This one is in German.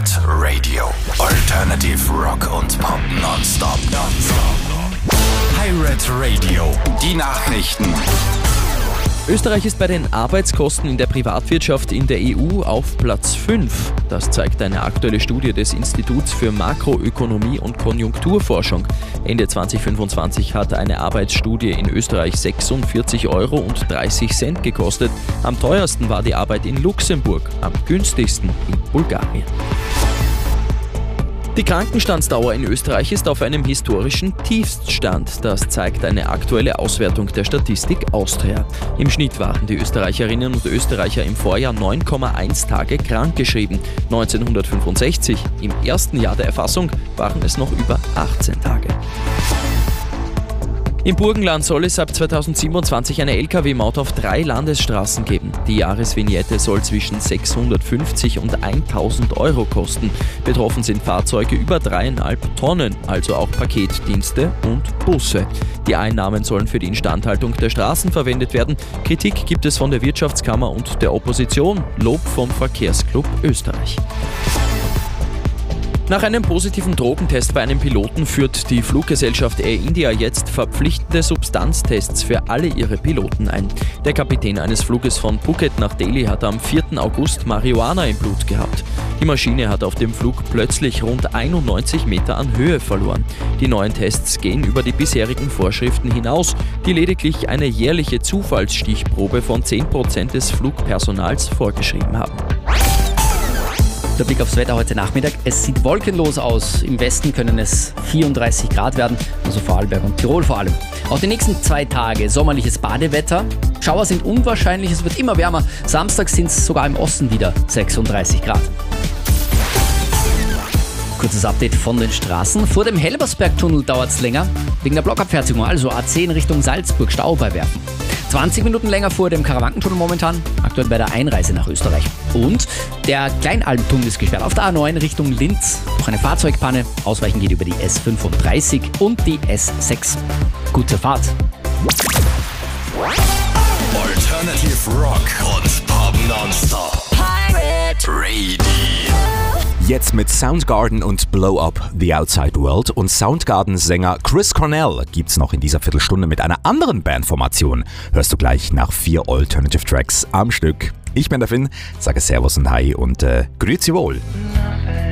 Pirate Radio. Alternative Rock und Pop nonstop. Pirate Radio. Die Nachrichten. Österreich ist bei den Arbeitskosten in der Privatwirtschaft in der EU auf Platz 5. Das zeigt eine aktuelle Studie des Instituts für Makroökonomie und Konjunkturforschung. Ende 2025 hat eine Arbeitsstudie in Österreich 46,30 € gekostet. Am teuersten war die Arbeit in Luxemburg, am günstigsten in Bulgarien. Die Krankenstandsdauer in Österreich ist auf einem historischen Tiefststand. Das zeigt eine aktuelle Auswertung der Statistik Austria. Im Schnitt waren die Österreicherinnen und Österreicher im Vorjahr 9,1 Tage krankgeschrieben. 1965, im ersten Jahr der Erfassung, waren es noch über 18 Tage. Im Burgenland soll es ab 2027 eine Lkw-Maut auf 3 Landesstraßen geben. Die Jahresvignette soll zwischen 650 und 1.000 € kosten. Betroffen sind Fahrzeuge über 3,5 Tonnen, also auch Paketdienste und Busse. Die Einnahmen sollen für die Instandhaltung der Straßen verwendet werden. Kritik gibt es von der Wirtschaftskammer und der Opposition, Lob vom Verkehrsclub Österreich. Nach einem positiven Drogentest bei einem Piloten führt die Fluggesellschaft Air India jetzt verpflichtende Substanztests für alle ihre Piloten ein. Der Kapitän eines Fluges von Phuket nach Delhi hat am 4. August Marihuana im Blut gehabt. Die Maschine hat auf dem Flug plötzlich rund 91 Meter an Höhe verloren. Die neuen Tests gehen über die bisherigen Vorschriften hinaus, die lediglich eine jährliche Zufallsstichprobe von 10% des Flugpersonals vorgeschrieben haben. Der Blick aufs Wetter heute Nachmittag. Es sieht wolkenlos aus. Im Westen können es 34 Grad werden, also Vorarlberg und Tirol vor allem. Auch die nächsten 2 Tage sommerliches Badewetter. Schauer sind unwahrscheinlich, es wird immer wärmer. Samstag sind es sogar im Osten wieder 36 Grad. Kurzes Update von den Straßen. Vor dem Helbersbergtunnel dauert es länger, wegen der Blockabfertigung, also A10 Richtung Salzburg, Stau bei Werfen. 20 Minuten länger vor dem Karawankentunnel momentan, aktuell bei der Einreise nach Österreich. Und der Kleinalmtunnel ist gesperrt auf der A9 Richtung Linz. Noch eine Fahrzeugpanne, ausweichen geht über die S35 und die S6. Gute Fahrt. Alternative Rock und Pop nonstop. Pirate Radio. Jetzt mit Soundgarden und Blow Up The Outside World und Soundgarden-Sänger Chris Cornell gibt's noch in dieser Viertelstunde mit einer anderen Bandformation. Hörst du gleich nach 4 Alternative Tracks am Stück. Ich bin der Finn, sage Servus und Hi und grüezi wohl.